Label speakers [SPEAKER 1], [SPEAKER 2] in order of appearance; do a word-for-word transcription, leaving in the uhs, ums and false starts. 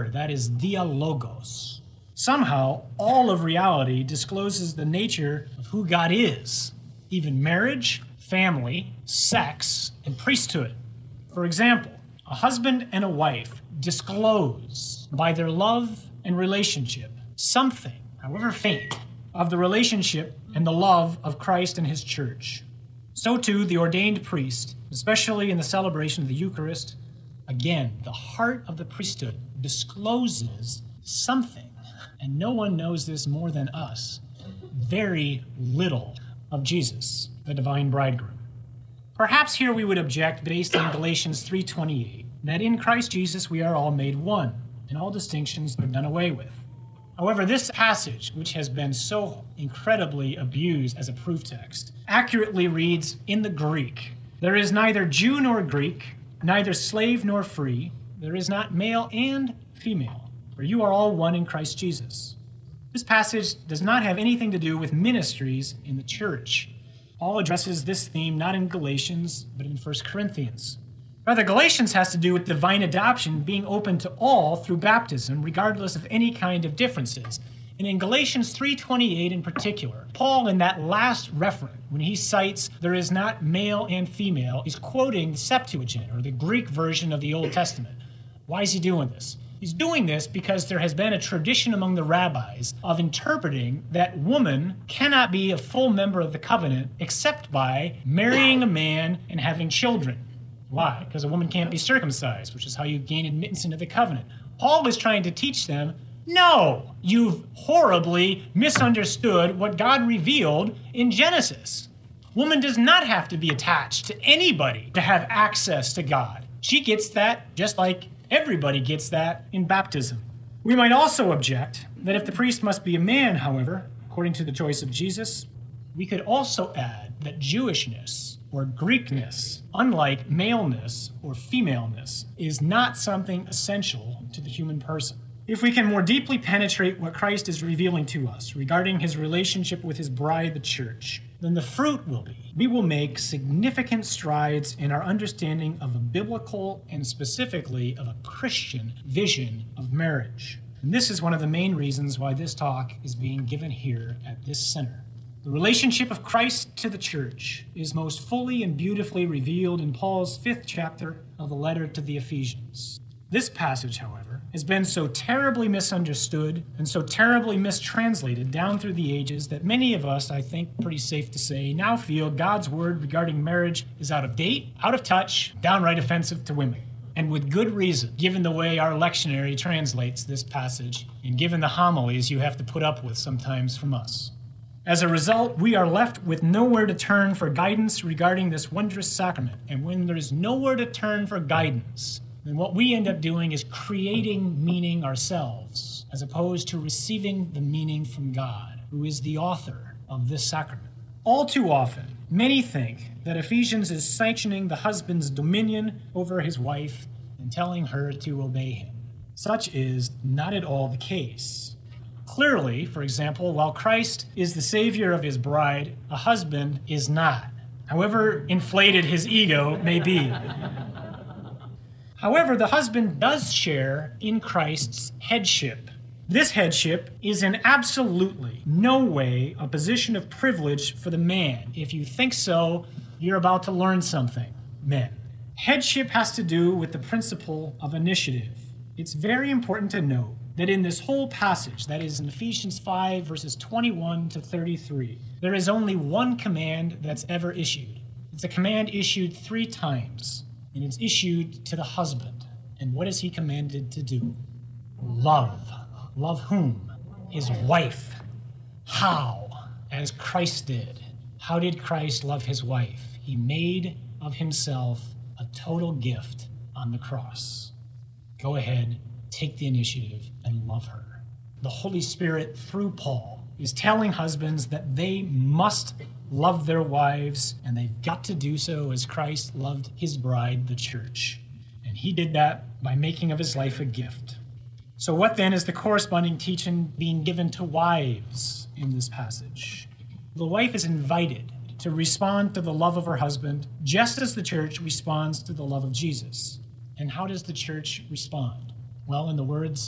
[SPEAKER 1] word, that is dialogos. Somehow, all of reality discloses the nature of who God is, even marriage, family, sex, and priesthood. For example, a husband and a wife disclose by their love and relationship something, however faint, of the relationship and the love of Christ and his church. So too, the ordained priest, especially in the celebration of the Eucharist, again, the heart of the priesthood discloses something, and no one knows this more than us, very little of Jesus, the divine bridegroom. Perhaps here we would object based on Galatians three twenty-eight, that in Christ Jesus we are all made one, and all distinctions are done away with. However, this passage, which has been so incredibly abused as a proof text, accurately reads in the Greek, "There is neither Jew nor Greek, neither slave nor free, there is not male and female, for you are all one in Christ Jesus." This passage does not have anything to do with ministries in the church. Paul addresses this theme not in Galatians, but in First Corinthians. Rather, Galatians has to do with divine adoption being open to all through baptism, regardless of any kind of differences. And in Galatians three twenty-eight in particular, Paul, in that last reference, when he cites there is not male and female, is quoting the Septuagint, or the Greek version of the Old Testament. Why is he doing this? He's doing this because there has been a tradition among the rabbis of interpreting that woman cannot be a full member of the covenant except by marrying a man and having children. Why? Because a woman can't be circumcised, which is how you gain admittance into the covenant. Paul was trying to teach them, no, you've horribly misunderstood what God revealed in Genesis. Woman does not have to be attached to anybody to have access to God. She gets that just like everybody gets that in baptism. We might also object that if the priest must be a man, however, according to the choice of Jesus, we could also add that Jewishness or Greekness, unlike maleness or femaleness, is not something essential to the human person. If we can more deeply penetrate what Christ is revealing to us regarding his relationship with his bride, the church, then the fruit will be, we will make significant strides in our understanding of a biblical and specifically of a Christian vision of marriage. And this is one of the main reasons why this talk is being given here at this center. The relationship of Christ to the church is most fully and beautifully revealed in Paul's fifth chapter of the letter to the Ephesians. This passage, however, has been so terribly misunderstood and so terribly mistranslated down through the ages that many of us, I think pretty safe to say, now feel God's word regarding marriage is out of date, out of touch, downright offensive to women. And with good reason, given the way our lectionary translates this passage and given the homilies you have to put up with sometimes from us. As a result, we are left with nowhere to turn for guidance regarding this wondrous sacrament. And when there's nowhere to turn for guidance, then what we end up doing is creating meaning ourselves, as opposed to receiving the meaning from God, who is the author of this sacrament. All too often, many think that Ephesians is sanctioning the husband's dominion over his wife and telling her to obey him. Such is not at all the case. Clearly, for example, while Christ is the savior of his bride, a husband is not, however inflated his ego may be. However, the husband does share in Christ's headship. This headship is in absolutely no way a position of privilege for the man. If you think so, you're about to learn something, men. Headship has to do with the principle of initiative. It's very important to note that in this whole passage, that is in Ephesians five, verses twenty-one to thirty-three, there is only one command that's ever issued. It's a command issued three times, and it's issued to the husband. And what is he commanded to do? Love. Love whom? His wife. How? As Christ did. How did Christ love his wife? He made of himself a total gift on the cross. Go ahead, take the initiative, and love her. The Holy Spirit, through Paul, is telling husbands that they must love their wives, and they've got to do so as Christ loved his bride, the church. And he did that by making of his life a gift. So what then is the corresponding teaching being given to wives in this passage? The wife is invited to respond to the love of her husband, just as the church responds to the love of Jesus. And how does the church respond? Well, in the words